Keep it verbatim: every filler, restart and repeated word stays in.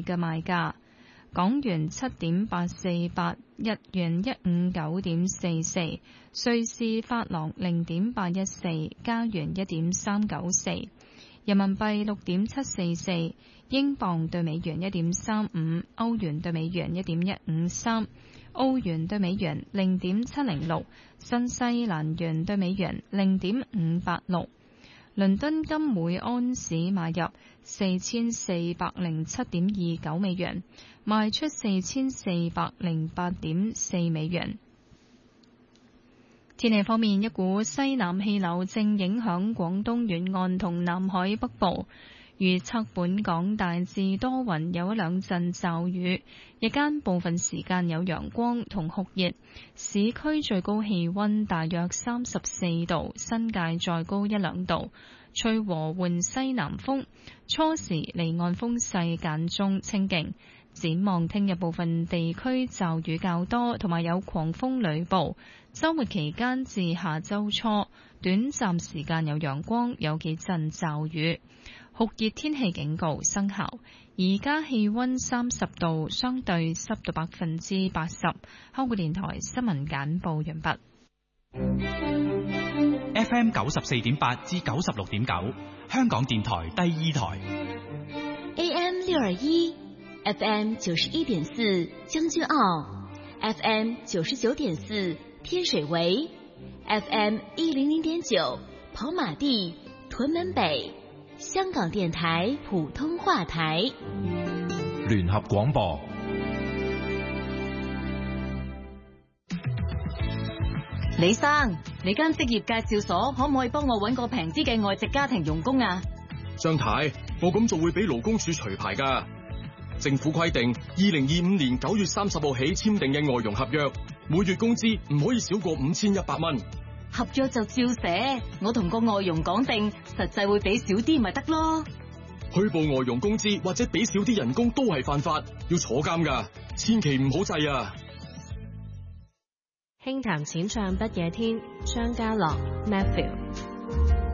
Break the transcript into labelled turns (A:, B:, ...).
A: 嘅賣價。港元七點八四八，日元一五九點四四，瑞士法郎零點八一四，加元一點三九四，人民幣六點七四四，英鎊對美元一點三五，歐元對美元一點一五三，澳元對美元零點七零六，新西蘭元對美元零點五八六。倫敦金每安士買入四千四百零七點二九美元，賣出四千四百零八點四美元。天氣方面，一股西南氣流正影響廣東沿岸同南海北部。預測本港大致多雲，有一兩陣驟雨，日間部分時間有陽光同酷熱，市區最高氣溫大約三十四度，新界再高一兩度，吹和緩西南風，初時離岸風勢間中清勁。展望聽日部分地區驟雨較多，同埋有狂風雷暴。週末期間至下週初，短暫時間有陽光，有幾陣驟雨。酷熱天氣警告生效。而家氣溫三十度，相對濕度百分之八十。香港電台新聞簡報完畢。
B: F M 九十四點八至九十六點九，香港電台第二台。
C: A M 六二一，F M 九十一點四將軍澳 ，F M 九十九點四天水圍 ，F M 一零零點九跑馬地屯門北。香港電台普通話台
D: 聯合廣播。
E: 李生，你間職業介紹所可唔可以幫我搵個平啲嘅外籍家庭傭工啊？
F: 張太，我咁做會俾勞工處除牌噶。政府規定，二零二五年九月三十號起簽訂嘅外傭合約，每月工資唔可以少過五千一百蚊。
E: 合約就照寫，我同個外傭講定，實際會俾少啲咪得咯。
F: 虛報外傭工資或者俾少啲人工都係犯法，要坐監噶，千祈唔好制啊！
G: 輕談淺唱不夜天，張家樂 Matthew。